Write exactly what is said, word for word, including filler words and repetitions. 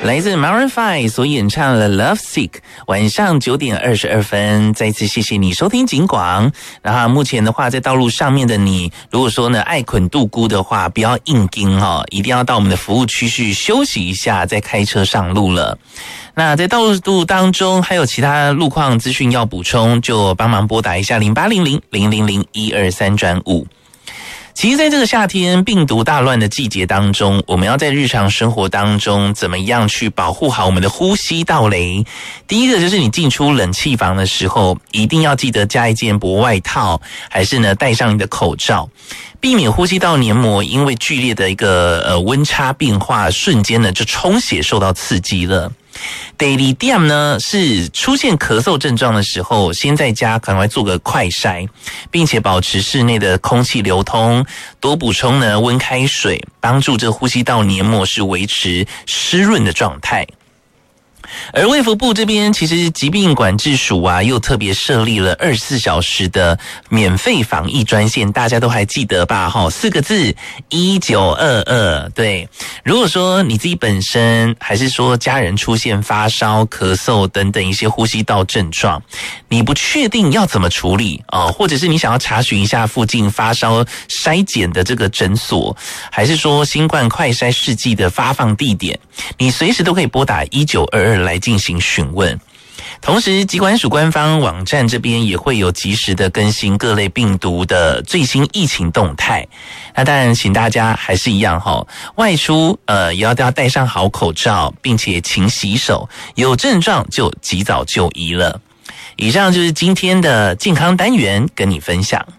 来自 Maroon 五所演唱的 Love Sick， 晚上九点二十二分，再次谢谢你收听警广。然后目前的话，在道路上面的你，如果说呢爱捆度孤的话，不要硬盯哦，一定要到我们的服务区去休息一下，再开车上路了。那在道路当中还有其他路况资讯要补充，就帮忙拨打一下零八零零零零零一二三转五。其实在这个夏天病毒大乱的季节当中，我们要在日常生活当中怎么样去保护好我们的呼吸道嘞？第一个就是你进出冷气房的时候，一定要记得加一件薄外套，还是呢戴上你的口罩，避免呼吸道黏膜因为剧烈的一个呃温差变化，瞬间呢就充血受到刺激了。第二点呢，是出现咳嗽症状的时候，先在家赶快做个快筛，并且保持室内的空气流通，多补充呢温开水，帮助这呼吸道黏膜是维持湿润的状态。而卫福部这边其实疾病管制署啊，又特别设立了二十四小时的免费防疫专线，大家都还记得吧？齁，四个字一九二二。对，如果说你自己本身还是说家人出现发烧、咳嗽等等一些呼吸道症状，你不确定要怎么处理啊，或者是你想要查询一下附近发烧筛检的这个诊所，还是说新冠快筛试剂的发放地点，你随时都可以拨打一九二二来进行询问。同时疾管署官方网站这边也会有及时的更新各类病毒的最新疫情动态。那当然请大家还是一样齁，外出呃也要要戴上好口罩，并且勤洗手，有症状就及早就医了。以上就是今天的健康单元跟你分享。